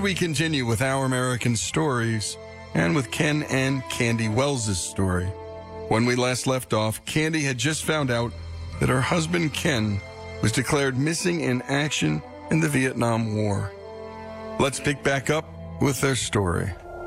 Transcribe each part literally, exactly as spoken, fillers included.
we continue with Our American Stories and with Ken and Candy Wells' story. When we last left off, Candy had just found out that her husband Ken was declared missing in action in the Vietnam War. Let's pick back up with their story.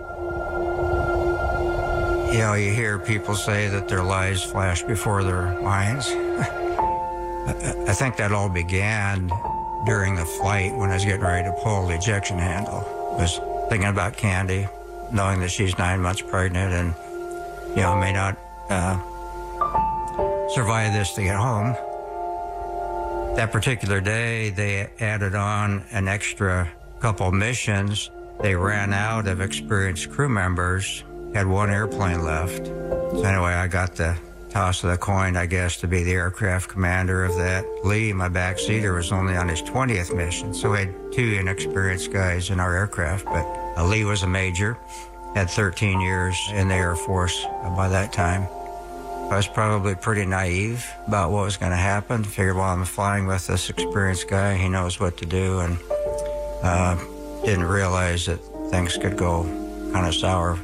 You know, you hear people say that their lives flash before their minds. I think that all began during the flight when I was getting ready to pull the ejection handle. I was thinking about Candy, knowing that she's nine months pregnant and, you know, may not uh, survive this to get home. That particular day, they added on an extra couple missions. They ran out of experienced crew members, had one airplane left. So anyway, I got the toss of the coin, I guess, to be the aircraft commander of that. Lee, my backseater, was only on his twentieth mission, so we had two inexperienced guys in our aircraft, but uh, Lee was a major, had thirteen years in the Air Force by that time. I was probably pretty naive about what was going to happen. Figured, well, I'm flying with this experienced guy, he knows what to do, and uh, didn't realize that things could go kind of sour.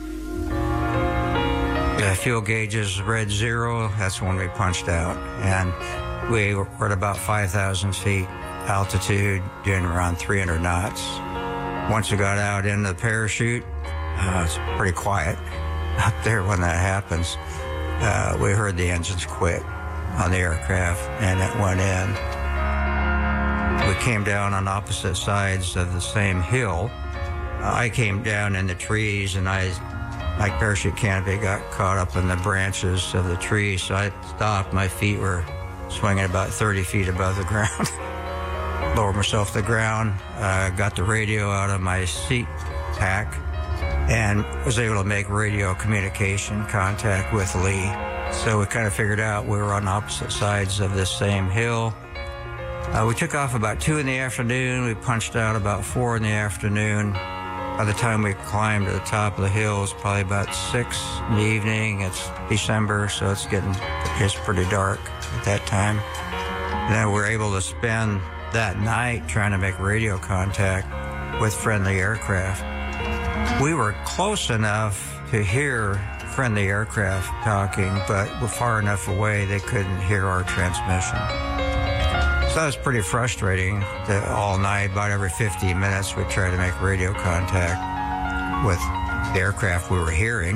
The fuel gauges read zero. That's when we punched out. And we were at about five thousand feet altitude, doing around three hundred knots. Once we got out in the parachute, uh, it's pretty quiet up there when that happens. Uh, we heard the engines quit on the aircraft, and it went in. We came down on opposite sides of the same hill. Uh, I came down in the trees, and I... my parachute canopy got caught up in the branches of the tree, so I stopped. My feet were swinging about thirty feet above the ground. Lowered myself to the ground, uh, got the radio out of my seat pack, and was able to make radio communication contact with Lee. So we kind of figured out we were on opposite sides of this same hill. Uh, we took off about two in the afternoon. We punched out about four in the afternoon. By the time we climbed to the top of the hill, it's probably about six in the evening. It's December, so it's getting it's pretty dark at that time. And then we were able to spend that night trying to make radio contact with friendly aircraft. We were close enough to hear friendly aircraft talking, but we're far enough away they couldn't hear our transmission. So that was pretty frustrating that all night, about every fifteen minutes, we'd try to make radio contact with the aircraft we were hearing.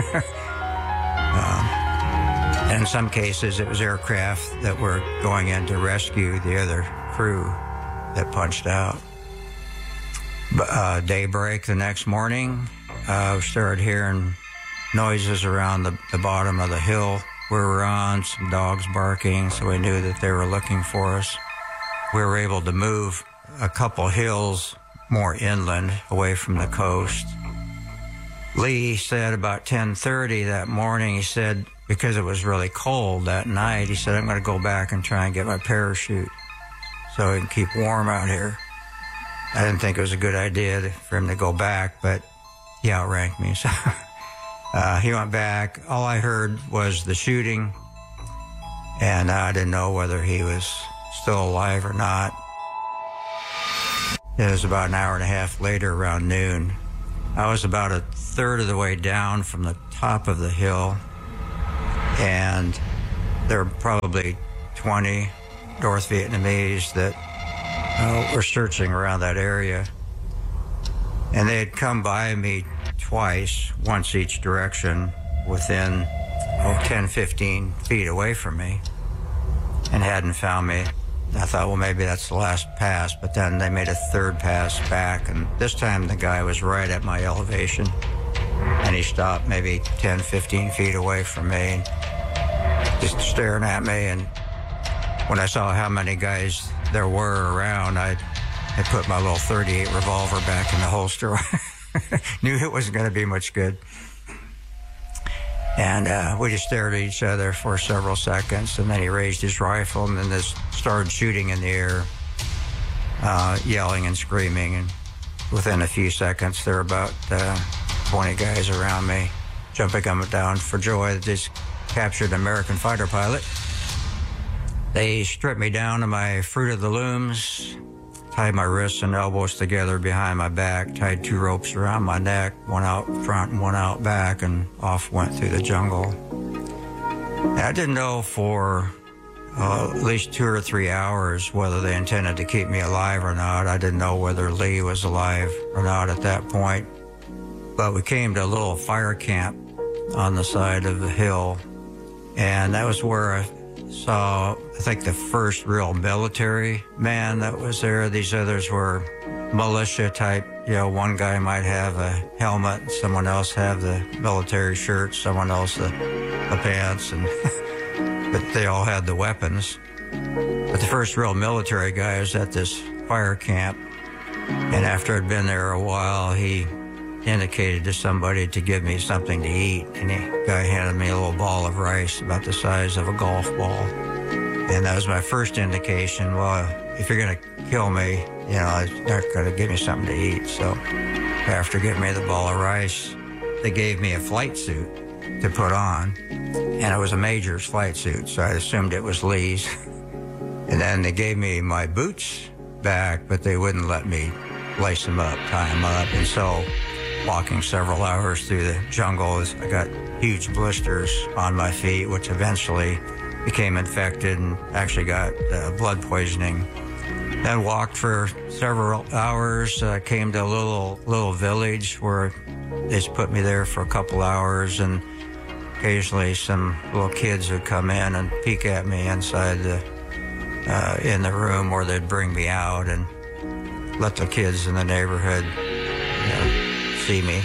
um, and in some cases, it was aircraft that were going in to rescue the other crew that punched out. But, uh, daybreak the next morning, uh, we started hearing noises around the, the bottom of the hill we were on, some dogs barking, so we knew that they were looking for us. We were able to move a couple hills more inland, away from the coast. Lee said about ten thirty that morning, he said, because it was really cold that night, he said, I'm going to go back and try and get my parachute so I can keep warm out here. I didn't think it was a good idea for him to go back, but he outranked me, so... Uh, he went back. All I heard was the shooting, and I didn't know whether he was still alive or not. It was about an hour and a half later, around noon. I was about a third of the way down from the top of the hill, and there were probably twenty North Vietnamese that uh, were searching around that area. And they had come by me twice, once each direction, within oh, ten, fifteen feet away from me, and hadn't found me. I thought, well, maybe that's the last pass, but then they made a third pass back, and this time the guy was right at my elevation, and he stopped maybe ten, fifteen feet away from me, just staring at me. And when I saw how many guys there were around, I, I put my little thirty-eight revolver back in the holster. Knew it wasn't going to be much good. And uh, we just stared at each other for several seconds, and then he raised his rifle and then just started shooting in the air, uh, yelling and screaming. And within a few seconds, there were about uh, twenty guys around me, jumping up and down for joy that just captured an American fighter pilot. They stripped me down to my Fruit of the Looms, tied my wrists and elbows together behind my back, tied two ropes around my neck, one out front and one out back, and off went through the jungle. And I didn't know for uh, at least two or three hours whether they intended to keep me alive or not. I didn't know whether Lee was alive or not at that point. But we came to a little fire camp on the side of the hill, and that was where I saw, I think, the first real military man that was there. These others were militia type. You know, one guy might have a helmet, someone else have the military shirt, someone else the, the pants, and but they all had the weapons. But the first real military guy was at this fire camp, and after I'd been there a while, he indicated to somebody to give me something to eat, and the guy handed me a little ball of rice about the size of a golf ball. And that was my first indication, well, if you're going to kill me, you know, you're not going to give me something to eat. So after giving me the ball of rice, they gave me a flight suit to put on, and it was a major's flight suit, so I assumed it was Lee's. And then they gave me my boots back, but they wouldn't let me lace them up, tie them up, and so walking several hours through the jungle, I got huge blisters on my feet, which eventually became infected and actually got uh, blood poisoning. Then walked for several hours, uh, came to a little little village where they just put me there for a couple hours, and occasionally some little kids would come in and peek at me inside the uh, in the room, or they'd bring me out and let the kids in the neighborhood, you know, see me.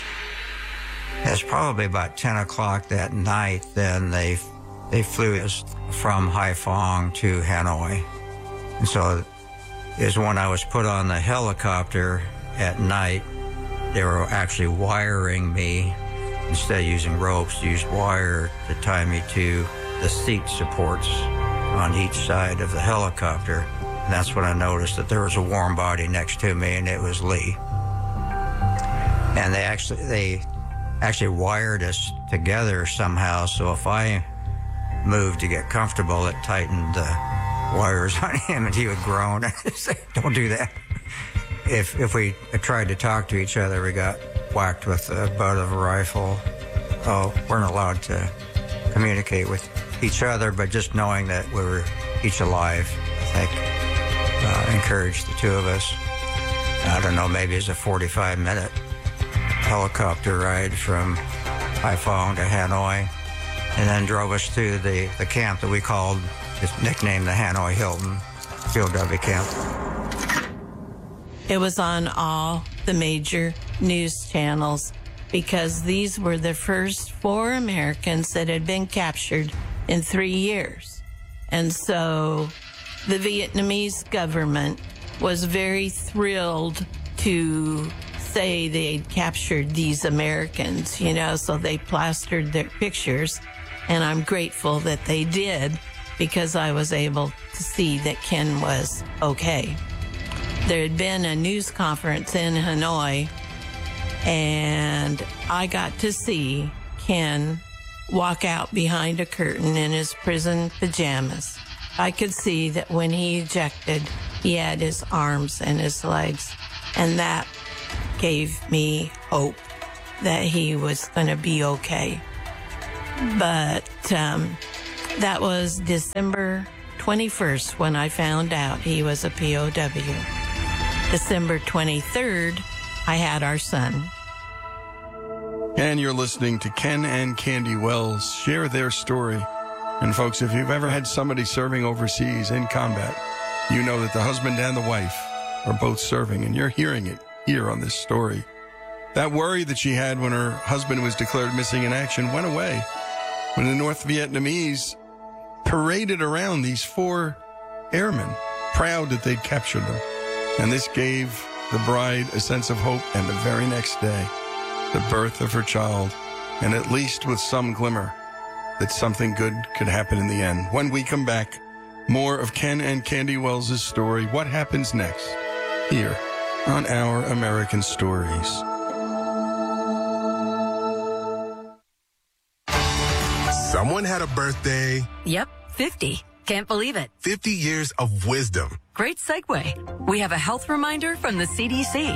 It's probably about ten o'clock that night. Then they they flew us from Haiphong to Hanoi, and so is when I was put on the helicopter at night. They were actually wiring me, instead of using ropes, used wire to tie me to the seat supports on each side of the helicopter. And that's when I noticed that there was a warm body next to me, and it was Lee. And they actually they actually wired us together somehow, so if I moved to get comfortable, it tightened the wires on him, and he would groan and say, "Don't do that." If if we tried to talk to each other, we got whacked with the butt of a rifle. Oh, weren't allowed to communicate with each other, but just knowing that we were each alive, I think, uh, encouraged the two of us. I don't know, maybe it's a forty-five minute helicopter ride from Haiphong to Hanoi, and then drove us to the, the camp that we called, just nicknamed the Hanoi Hilton, P O W camp. It was on all the major news channels because these were the first four Americans that had been captured in three years. And so the Vietnamese government was very thrilled to say they'd captured these Americans, you know, so they plastered their pictures. And I'm grateful that they did, because I was able to see that Ken was okay. There had been a news conference in Hanoi, and I got to see Ken walk out behind a curtain in his prison pajamas. I could see that when he ejected, he had his arms and his legs, and that gave me hope that he was going to be okay. But um, that was December twenty-first when I found out he was a P O W. December twenty-third, I had our son. And you're listening to Ken and Candy Wells share their story. And folks, if you've ever had somebody serving overseas in combat, you know that the husband and the wife are both serving, and you're hearing it here on this story. That worry that she had when her husband was declared missing in action went away when the North Vietnamese paraded around these four airmen, proud that they'd captured them. And this gave the bride a sense of hope, and the very next day, the birth of her child, and at least with some glimmer that something good could happen in the end. When we come back, more of Ken and Candy Wells' story. What happens next? Here on Our American Stories. Someone had a birthday. Yep, fifty. Can't believe it. fifty years of wisdom. Great segue. We have a health reminder from the C D C.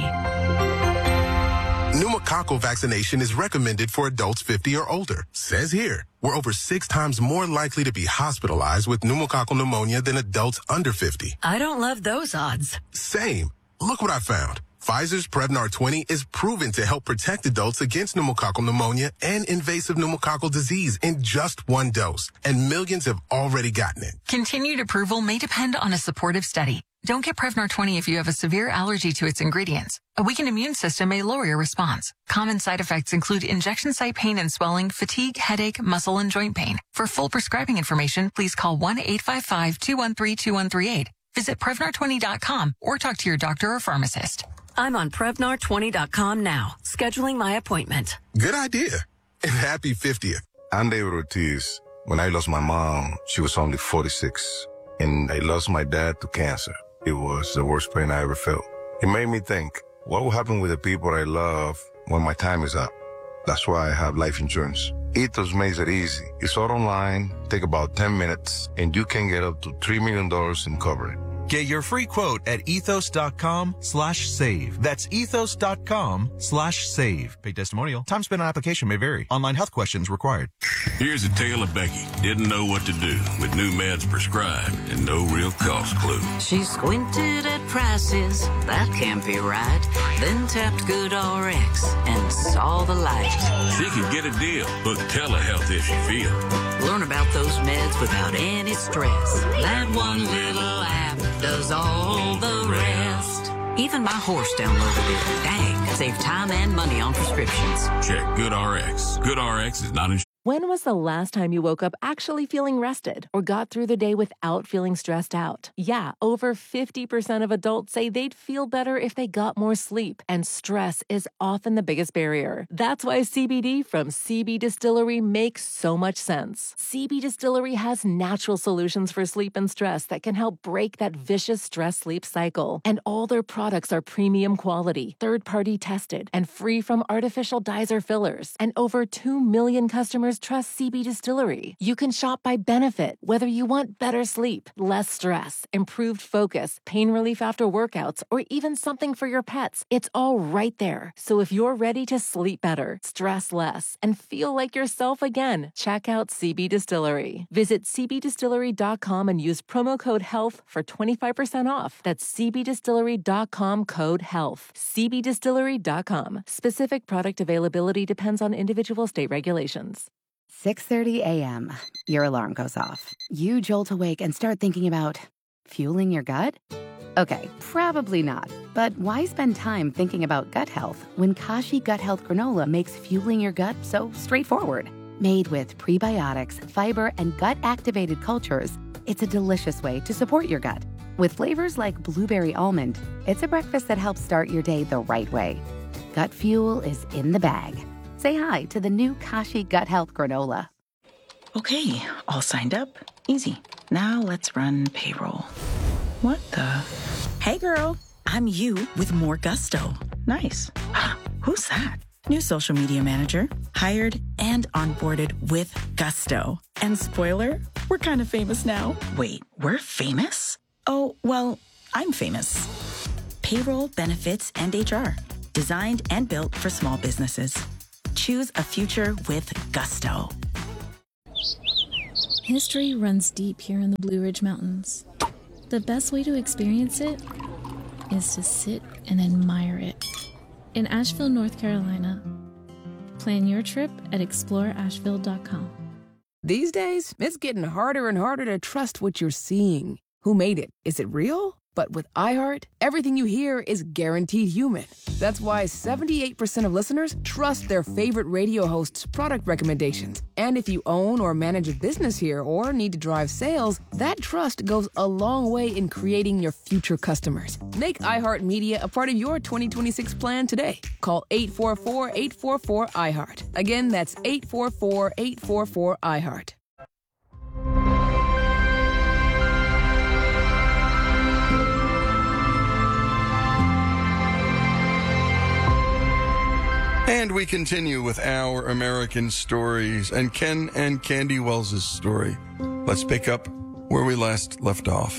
Pneumococcal vaccination is recommended for adults fifty or older. Says here, we're over six times more likely to be hospitalized with pneumococcal pneumonia than adults under fifty. I don't love those odds. Same. Look what I found. Pfizer's Prevnar twenty is proven to help protect adults against pneumococcal pneumonia and invasive pneumococcal disease in just one dose. And millions have already gotten it. Continued approval may depend on a supportive study. Don't get Prevnar twenty if you have a severe allergy to its ingredients. A weakened immune system may lower your response. Common side effects include injection site pain and swelling, fatigue, headache, muscle, and joint pain. For full prescribing information, please call one eight five five, two one three, two one three eight. Visit Prevnar twenty dot com or talk to your doctor or pharmacist. I'm on Prevnar twenty dot com now, scheduling my appointment. Good idea. And happy fiftieth. I'm David Ortiz. When I lost my mom, she was only forty-six. And I lost my dad to cancer. It was the worst pain I ever felt. It made me think, what will happen with the people I love when my time is up? That's why I have life insurance. Ethos makes it easy. It's all online, take about ten minutes, and you can get up to three million dollars in coverage. Get your free quote at ethos.com slash save. That's ethos.com slash save. Paid testimonial. Time spent on application may vary. Online health questions required. Here's a tale of Becky. Didn't know what to do with new meds prescribed and no real cost clue. She squinted at prices, that can't be right. Then tapped GoodRx and saw the light. She could get a deal. Book telehealth if she feels. Learn about those meds without any stress. That one little app does all the rest. Even my horse downloaded it. Dang, save time and money on prescriptions. Check GoodRx. GoodRx is not insured. When was the last time you woke up actually feeling rested or got through the day without feeling stressed out? Yeah, over fifty percent of adults say they'd feel better if they got more sleep, and stress is often the biggest barrier. That's why C B D from C B Distillery makes so much sense. C B Distillery has natural solutions for sleep and stress that can help break that vicious stress-sleep cycle. And all their products are premium quality, third-party tested, and free from artificial dyes or fillers. And over two million customers trust C B Distillery. You can shop by benefit, whether you want better sleep, less stress, improved focus, pain relief after workouts, or even something for your pets. It's all right there. So if you're ready to sleep better, stress less, and feel like yourself again, check out C B Distillery. Visit c b distillery dot com and use promo code HEALTH for twenty-five percent off. That's c b distillery dot com code HEALTH. c b distillery dot com. Specific product availability depends on individual state regulations. six thirty a.m. Your alarm goes off. You jolt awake and start thinking about fueling your gut? Okay, probably not. But why spend time thinking about gut health when Kashi Gut Health Granola makes fueling your gut so straightforward? Made with prebiotics, fiber, and gut-activated cultures, it's a delicious way to support your gut. With flavors like blueberry almond, it's a breakfast that helps start your day the right way. Gut fuel is in the bag. Say hi to the new Kashi Gut Health Granola. Okay, all signed up. Easy. Now let's run payroll. What the? Hey girl, I'm you with more gusto. Nice. Who's that? New social media manager. Hired and onboarded with gusto. And spoiler, we're kind of famous now. Wait, we're famous? Oh, well, I'm famous. Payroll, benefits, and H R. Designed and built for small businesses. Choose a future with gusto. History runs deep here in the Blue Ridge Mountains. The best way to experience it is to sit and admire it. In Asheville, North Carolina. Plan your trip at explore asheville dot com. These days, it's getting harder and harder to trust what you're seeing. Who made it? Is it real? But with iHeart, everything you hear is guaranteed human. That's why seventy-eight percent of listeners trust their favorite radio hosts' product recommendations. And if you own or manage a business here or need to drive sales, that trust goes a long way in creating your future customers. Make iHeartMedia a part of your twenty twenty-six plan today. Call eight four four, eight four four, iHeart. Again, that's eight four four, eight four four, iHeart. And we continue with our American stories and Ken and Candy Wells' story. Let's pick up where we last left off.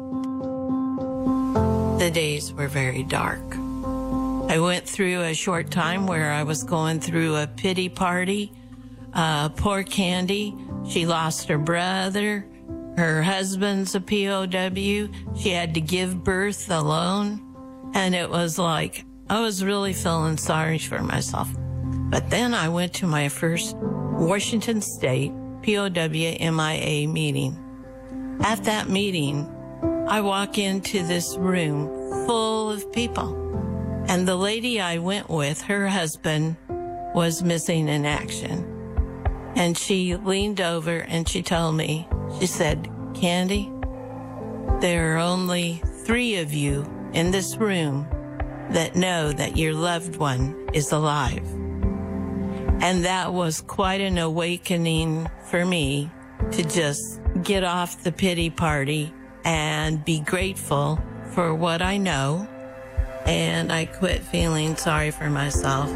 The days were very dark. I went through a short time where I was going through a pity party. Uh, poor Candy, she lost her brother. Her husband's a P O W. She had to give birth alone. And it was like, I was really feeling sorry for myself. But then I went to my first Washington State P O W M I A meeting. At that meeting, I walk into this room full of people. And the lady I went with, her husband, was missing in action. And she leaned over and she told me, she said, Candy, there are only three of you in this room that know that your loved one is alive. And that was quite an awakening for me to just get off the pity party and be grateful for what I know. And I quit feeling sorry for myself.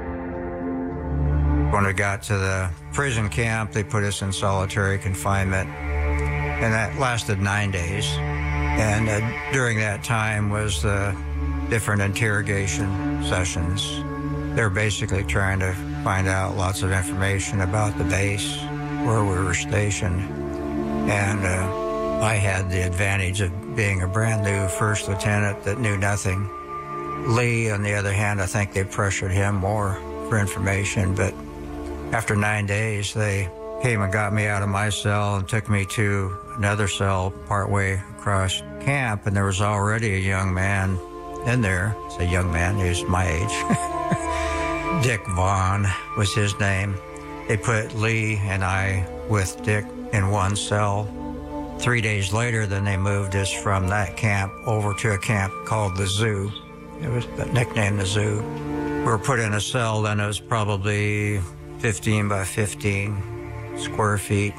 When we got to the prison camp, they put us in solitary confinement, and that lasted nine days. And uh, during that time was the different interrogation sessions. They were basically trying to find out lots of information about the base, where we were stationed. And uh, I had the advantage of being a brand new first lieutenant that knew nothing. Lee, on the other hand, I think they pressured him more for information, but after nine days, they came and got me out of my cell and took me to another cell partway across camp, and there was already a young man in there. It's a young man, he was my age. Dick Vaughn was his name. They put Lee and I with Dick in one cell. Three days later, then they moved us from that camp over to a camp called the Zoo. It was nicknamed the Zoo. We were put in a cell, then it was probably fifteen by fifteen square feet.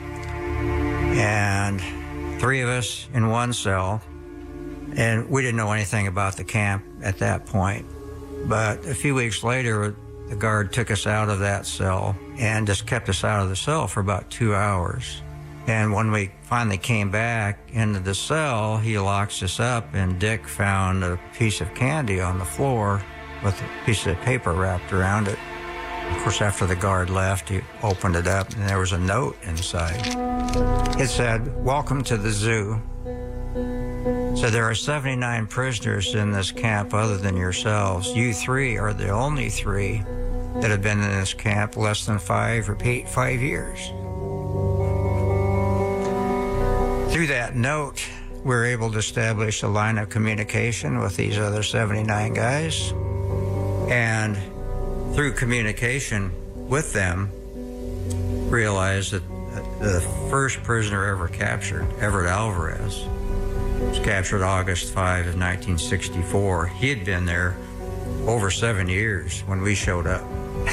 And three of us in one cell. And we didn't know anything about the camp at that point. But a few weeks later, the guard took us out of that cell and just kept us out of the cell for about two hours. And when we finally came back into the cell, he locks us up, and Dick found a piece of candy on the floor with a piece of paper wrapped around it. Of course, after the guard left, he opened it up, and there was a note inside. It said, "Welcome to the Zoo." So there are seventy-nine prisoners in this camp other than yourselves. You three are the only three that have been in this camp less than five, repeat, five years. Through that note, we were able to establish a line of communication with these other seventy-nine guys. And through communication with them, realized that the first prisoner ever captured, Everett Alvarez, was captured August fifth of nineteen sixty-four. He had been there over seven years when we showed up.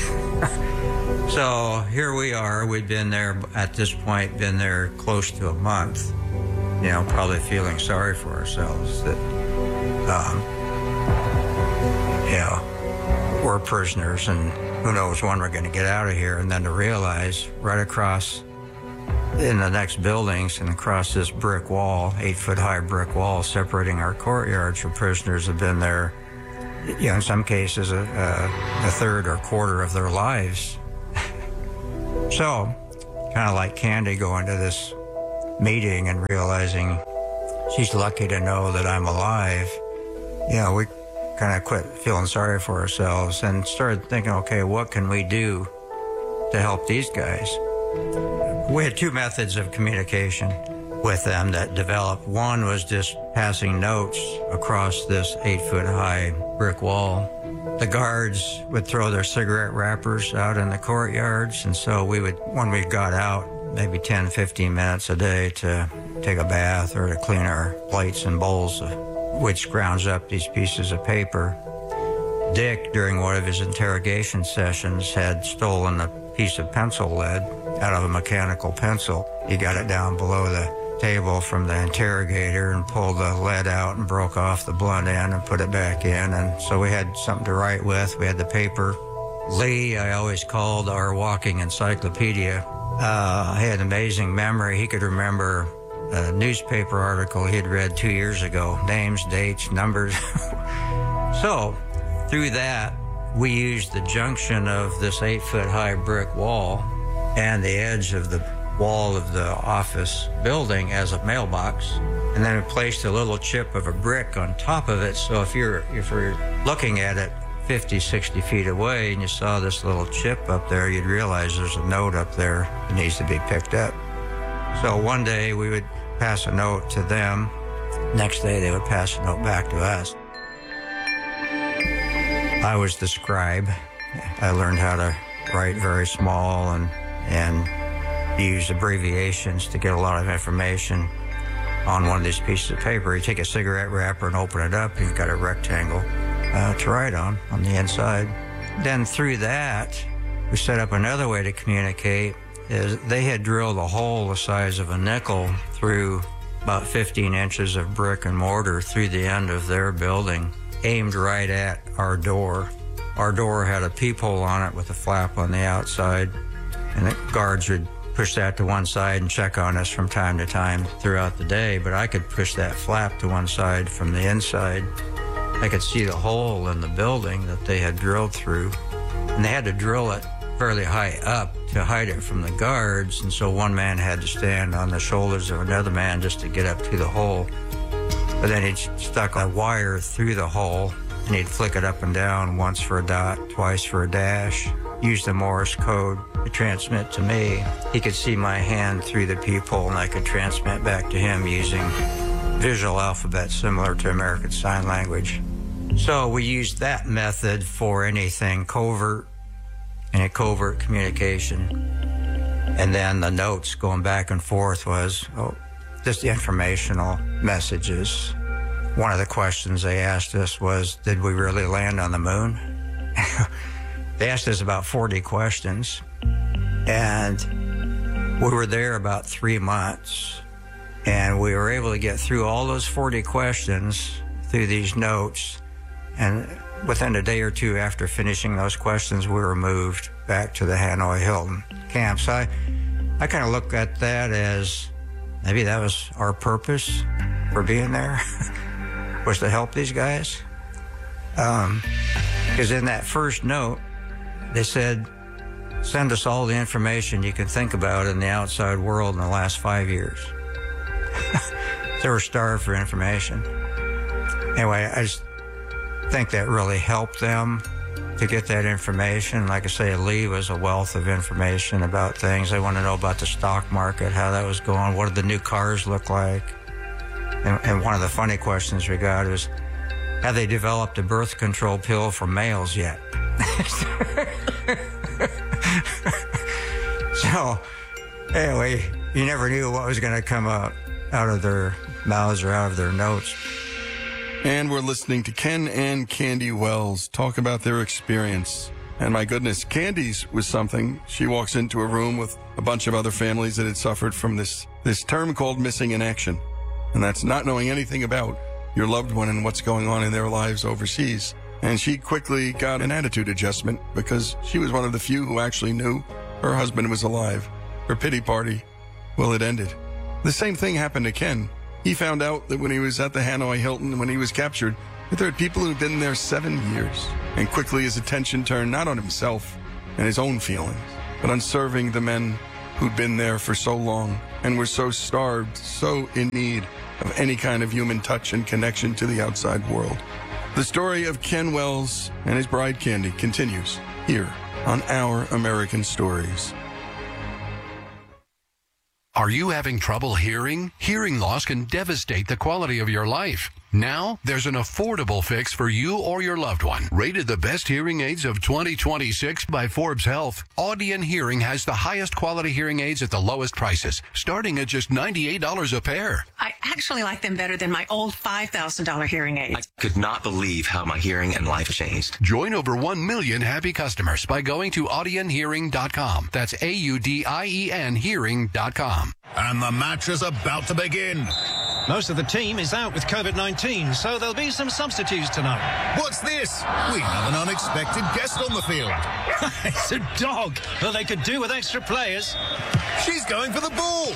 So here we are. We'd been there, at this point, been there close to a month. You know, probably feeling sorry for ourselves that, um, you know, we're prisoners and who knows when we're going to get out of here. And then to realize right across in the next buildings and across this brick wall, eight foot high brick wall separating our courtyards for prisoners have been there, you know, in some cases a, a, a third or quarter of their lives. So, kind of like Candy going to this meeting and realizing she's lucky to know that I'm alive. You know, we kind of quit feeling sorry for ourselves and started thinking, okay, what can we do to help these guys? We had two methods of communication with them that developed. One was just passing notes across this eight foot high brick wall. The guards would throw their cigarette wrappers out in the courtyards, and so we would, when we got out, maybe ten, fifteen minutes a day to take a bath or to clean our plates and bowls, which scrounge up these pieces of paper. Dick, during one of his interrogation sessions, had stolen a piece of pencil lead out of a mechanical pencil. He got it down below the table from the interrogator and pulled the lead out and broke off the blunt end and put it back in. And so we had something to write with. We had the paper. Lee, I always called our walking encyclopedia. Uh, he had an amazing memory. He could remember a newspaper article he'd read two years ago, names, dates, numbers. So through that, we used the junction of this eight-foot-high brick wall and the edge of the wall of the office building as a mailbox, and then we placed a little chip of a brick on top of it. So if you're if you're looking at it fifty, sixty feet away and you saw this little chip up there, you'd realize there's a note up there that needs to be picked up. So one day we would pass a note to them. Next day they would pass a note back to us. I was the scribe. I learned how to write very small and and use abbreviations to get a lot of information on one of these pieces of paper. You take a cigarette wrapper and open it up, you've got a rectangle uh, to write on, on the inside. Then through that, we set up another way to communicate. Is they had drilled a hole the size of a nickel through about fifteen inches of brick and mortar through the end of their building, aimed right at our door. Our door had a peephole on it with a flap on the outside, and the guards would push that to one side and check on us from time to time throughout the day, but I could push that flap to one side from the inside. I could see the hole in the building that they had drilled through, and they had to drill it fairly high up to hide it from the guards, and so one man had to stand on the shoulders of another man just to get up to the hole. But then he'd stuck a wire through the hole, and he'd flick it up and down, once for a dot, twice for a dash, use the Morse code to transmit to me. He could see my hand through the peephole, and I could transmit back to him using visual alphabet similar to American Sign Language. So we used that method for anything covert, any covert communication. And then the notes going back and forth was oh, just informational messages. One of the questions they asked us was, did we really land on the moon? They asked us about forty questions, and we were there about three months, and we were able to get through all those forty questions through these notes, and within a day or two after finishing those questions, we were moved back to the Hanoi Hilton camp. So I, I kind of look at that as maybe that was our purpose for being there, was to help these guys. Um, because in that first note, they said, send us all the information you can think about in the outside world in the last five years. They were starved for information. Anyway, I just think that really helped them to get that information. Like I say, Lee was a wealth of information about things. They want to know about the stock market, how that was going, what did the new cars look like. And, and one of the funny questions we got was, have they developed a birth control pill for males yet? So, anyway, you never knew what was going to come out, out of their mouths or out of their notes. And we're listening to Ken and Candy Wells talk about their experience. And my goodness, Candy's was something. She walks into a room with a bunch of other families that had suffered from this, this term called missing in action. And that's not knowing anything about your loved one and what's going on in their lives overseas. And she quickly got an attitude adjustment because she was one of the few who actually knew her husband was alive. Her pity party, well, it ended. The same thing happened to Ken. He found out that when he was at the Hanoi Hilton, when he was captured, that there had people who'd been there seven years. And quickly his attention turned not on himself and his own feelings, but on serving the men who'd been there for so long and were so starved, so in need of any kind of human touch and connection to the outside world. The story of Ken Wells and his bride Candy continues here on Our American Stories. Are you having trouble hearing? Hearing loss can devastate the quality of your life. Now, there's an affordable fix for you or your loved one. Rated the best hearing aids of twenty twenty-six by Forbes Health, Audion Hearing has the highest quality hearing aids at the lowest prices, starting at just ninety-eight dollars a pair. I actually like them better than my old five thousand dollars hearing aids. I could not believe how my hearing and life changed. Join over one million happy customers by going to audion hearing dot com. That's A U D I E N hearing dot com. And the match is about to begin. Most of the team is out with COVID nineteen, so there'll be some substitutes tonight. What's this? We have an unexpected guest on the field. It's a dog. Well, they could do with extra players. She's going for the ball.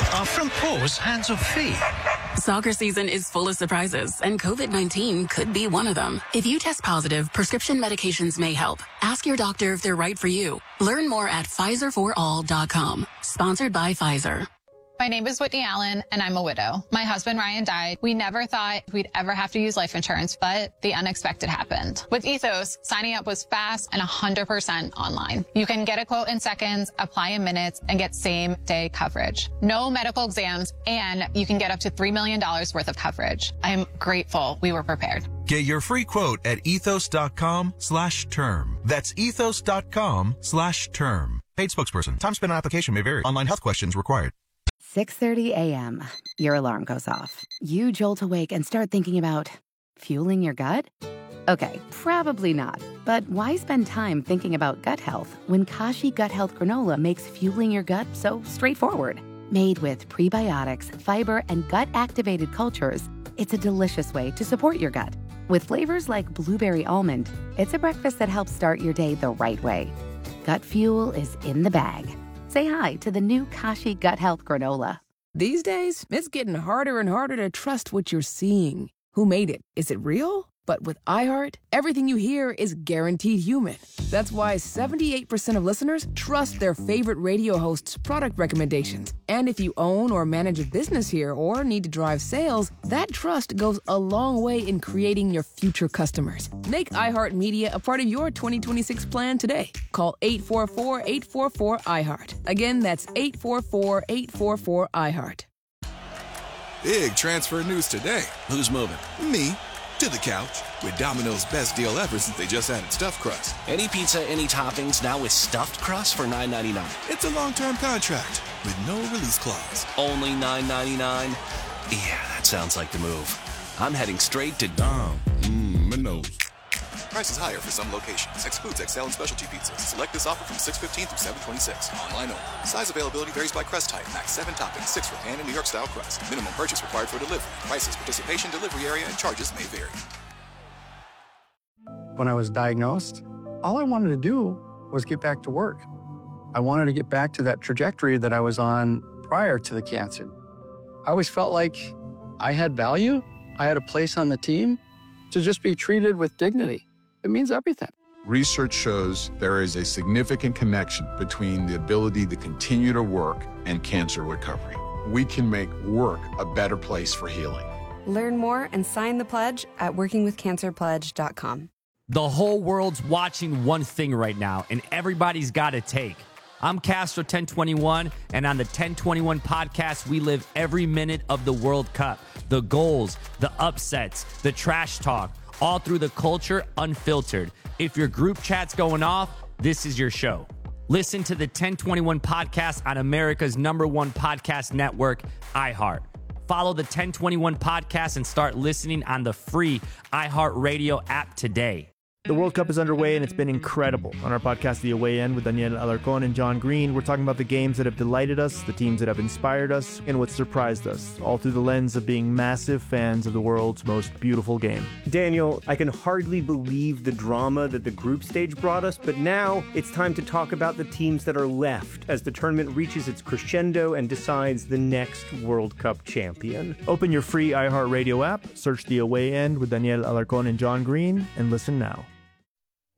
Are front paws hands or feet? Soccer season is full of surprises, and COVID nineteen could be one of them. If you test positive, prescription medications may help. Ask your doctor if they're right for you. Learn more at Pfizer for all dot com. Sponsored by Pfizer. My name is Whitney Allen, and I'm a widow. My husband, Ryan, died. We never thought we'd ever have to use life insurance, but the unexpected happened. With Ethos, signing up was fast and one hundred percent online. You can get a quote in seconds, apply in minutes, and get same-day coverage. No medical exams, and you can get up to three million dollars worth of coverage. I am grateful we were prepared. Get your free quote at ethos.com slash term. That's ethos.com slash term. Paid spokesperson. Time spent on application may vary. Online health questions required. six thirty a.m. Your alarm goes off. You jolt awake and start thinking about fueling your gut? Okay, probably not. But why spend time thinking about gut health when Kashi Gut Health Granola makes fueling your gut so straightforward? Made with prebiotics, fiber, and gut-activated cultures, it's a delicious way to support your gut. With flavors like blueberry almond, it's a breakfast that helps start your day the right way. Gut fuel is in the bag. Say hi to the new Kashi Gut Health Granola. These days, it's getting harder and harder to trust what you're seeing. Who made it? Is it real? But with iHeart, everything you hear is guaranteed human. That's why seventy-eight percent of listeners trust their favorite radio hosts' product recommendations. And if you own or manage a business here or need to drive sales, that trust goes a long way in creating your future customers. Make iHeartMedia a part of your twenty twenty-six plan today. Call eight four four, eight four four, iHeart. Again, that's eight four four, eight four four, iHeart. Big transfer news today. Who's moving? Me. To the couch with Domino's best deal ever since they just added stuffed crust. Any pizza, any toppings, now with stuffed crust for nine ninety-nine. It's a long-term contract with no release clause. Only nine ninety-nine? Yeah, that sounds like the move. I'm heading straight to Dom. Mmm, Minos. Prices higher for some locations. Excludes X L and specialty pizzas. Select this offer from six fifteen through seven twenty-six. Online only. Size availability varies by crust type. Max seven toppings, six for pan and New York style crust. Minimum purchase required for delivery. Prices, participation, delivery area, and charges may vary. When I was diagnosed, all I wanted to do was get back to work. I wanted to get back to that trajectory that I was on prior to the cancer. I always felt like I had value. I had a place on the team to just be treated with dignity. It means everything. Research shows there is a significant connection between the ability to continue to work and cancer recovery. We can make work a better place for healing. Learn more and sign the pledge at working with cancer pledge dot com. The whole world's watching one thing right now, and everybody's got a take. I'm Castro ten twenty-one, and on the ten twenty-one podcast, we live every minute of the World Cup. The goals, the upsets, the trash talk, all through the culture, unfiltered. If your group chat's going off, this is your show. Listen to the ten twenty-one podcast on America's number one podcast network, iHeart. Follow the ten twenty-one podcast and start listening on the free iHeartRadio app today. The World Cup is underway, and it's been incredible. On our podcast, The Away End, with Daniel Alarcón and John Green, we're talking about the games that have delighted us, the teams that have inspired us, and what surprised us, all through the lens of being massive fans of the world's most beautiful game. Daniel, I can hardly believe the drama that the group stage brought us, but now it's time to talk about the teams that are left as the tournament reaches its crescendo and decides the next World Cup champion. Open your free iHeartRadio app, search The Away End with Daniel Alarcón and John Green, and listen now.